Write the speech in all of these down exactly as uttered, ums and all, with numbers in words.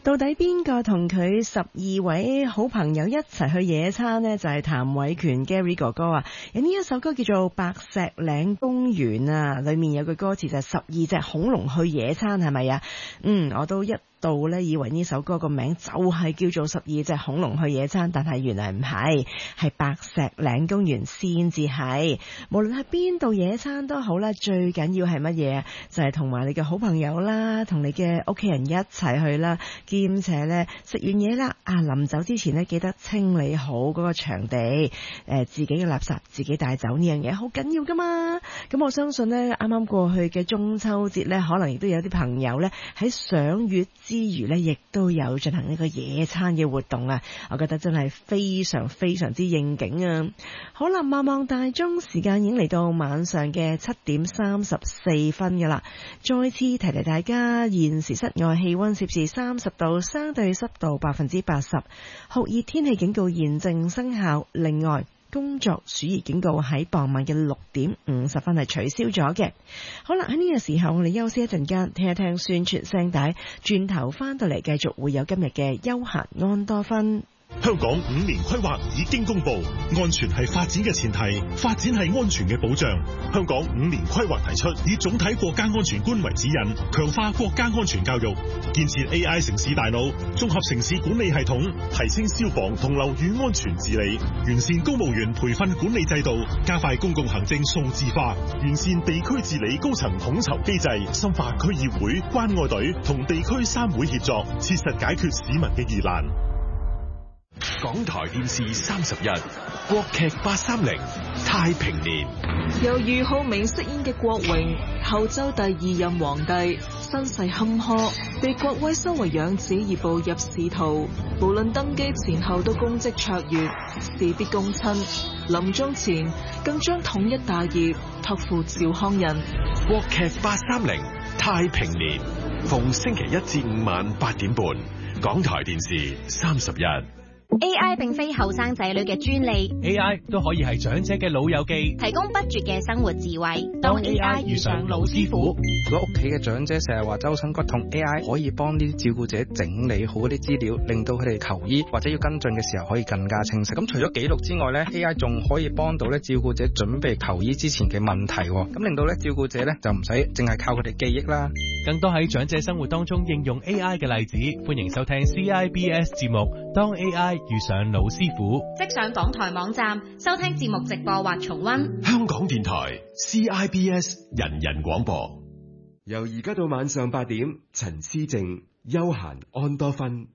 到底邊個同佢十二位好朋友一齊去野餐呢？就係譚偉權 Gary 哥哥啊！有呢一首歌叫做《白石嶺公園》啊，裏面有句歌詞就係十二隻恐龍去野餐，係咪啊？嗯，我都一到呢以為呢首歌個名就係叫做十二隻恐龍去野餐，但係原來唔係，係白石嶺公園先至係。無論係邊度野餐都好啦，最緊要係乜嘢？就係同埋你嘅好朋友啦，同你嘅屋企人一齊去啦，兼且呢，食完嘢啦，啊臨走之前呢，記得清理好嗰個場地，誒、呃、自己嘅垃圾自己帶走，呢樣嘢好緊要噶嘛。咁我相信呢，啱啱過去嘅中秋節呢，可能亦都有啲朋友呢，喺賞月之餘呢，亦都有進行一個野餐嘅活動啊！我覺得真係非常非常之應景啊！好啦，望望大鐘，時間已經嚟到晚上嘅七點三十四分噶啦。再次提提大家，現時室外氣溫攝氏三十度，相對濕度百分之八十，酷熱天氣警告現正生效。另外，工作暑熱警告喺傍晚嘅六點五十分係取消咗嘅。好啦，喺呢個時候我哋休息一陣間，聽一聽宣傳聲帶，轉頭翻到嚟繼續會有今日嘅休閒安多芬。 香港五年規劃已經公布，安全係發展嘅前提，發展係安全嘅保障。香港五年規劃提出，以總體國家安全觀為指引，強化國家安全教育，建設 A I 城市大腦，綜合城市管理系統，提升消防同樓宇安全治理，完善公務員培訓管理制度，加快公共行政數字化，完善地區治理高層統籌機制，深化區議會、關愛隊同地區三會協作，切實解決市民嘅疑難。 港台電視三十一，國劇八三零太平年。 由俞灝明飾演嘅郭榮，後周第二任皇帝，身世坎坷，被郭威收為養子而步入仕途。無論登基前後都功績卓越，事必躬親。臨終前更將統一大業託付趙匡胤。 國劇八三零太平年，逢星期一至五晚八點半，港台電視三十一。 A I 並非後生仔女嘅專利 ，A I 都可以係長者嘅老友記， 提供不絕嘅生活智慧。當 A I 遇上老師傅， 如果屋企嘅長者成日話周身骨痛 ，A I 可以幫呢啲照顧者整理好嗰啲資料，令到佢哋求醫或者要跟進嘅時候可以更加清晰。咁除咗記錄之外咧 ，A I 仲可以幫到咧照顧者準備求醫之前嘅問題，咁令到咧照顧者咧就唔使淨係靠佢哋記憶啦。 更多喺長者生活當中應用 A I 嘅例子，歡迎收聽 C I B S 節目《當 A I 遇上老師傅》， 即上港台網站收聽節目直播或重溫。 香港電台 C I B S 人人廣播， 由而家到晚上八點，陳思正休閒安多芬。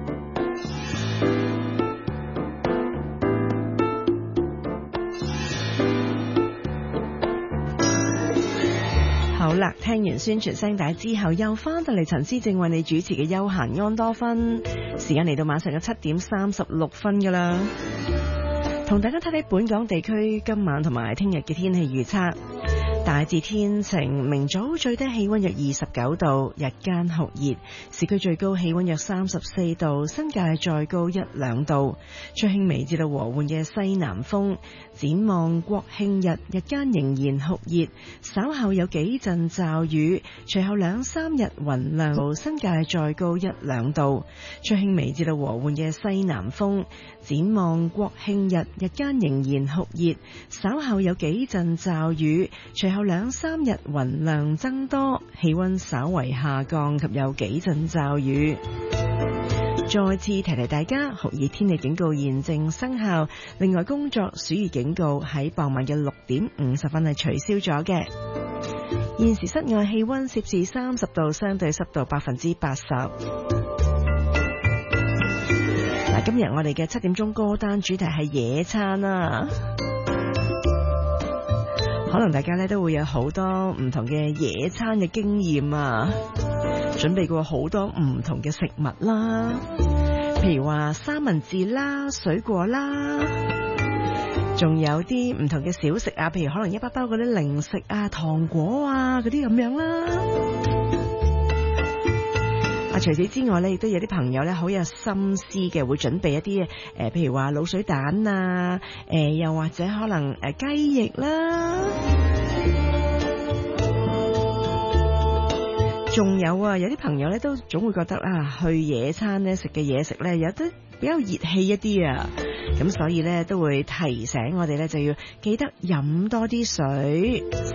好啦，聽完宣傳聲帶之後，又翻到嚟陳思正為你主持嘅休閒安多芬，時間嚟到晚上嘅七點三十六分噶啦，同大家睇睇本港地區今晚同埋聽日嘅天氣預測。大致天晴，明早最低氣溫約二十九度，日間酷熱，市區最高氣溫約三十四度，新界再高一兩度，吹輕微至到和緩嘅西南風。展望國慶日，日間仍然酷熱，稍後有幾陣驟雨，隨後兩三日雲量，新界再高一兩度，吹輕微至到和緩嘅西南風。展望國慶日，日間仍然酷熱，稍後有幾陣驟雨，隨後兩三日雲量增多，氣溫稍為下降及有幾陣驟雨。再次提提大家，酷熱天氣警告現正生效。另外，工作暑熱警告喺傍晚嘅六點五十分係取消咗嘅。現時室外氣溫攝氏三十度，相對濕度百分之八十。嗱，今日我哋嘅七點鐘歌單主題係野餐啊！可能大家咧都會有好多唔同嘅野餐嘅經驗啊！準備過好多唔同嘅食物啦，譬如話三文治啦、水果啦，仲有啲唔同嘅小食啊，譬如可能一包包嗰啲零食啊、糖果啊嗰啲咁樣啦。啊，除此之外咧，亦都有啲朋友咧好有心思嘅，會準備一啲誒、呃，譬如話滷水蛋啊，誒、呃，又或者可能誒雞、呃、翼啦。 仲有啊，有啲朋友咧都總會覺得啊，去野餐咧食嘅嘢食咧有得比較熱氣一啲啊，咁所以咧都會提醒我哋咧就要記得飲多啲水。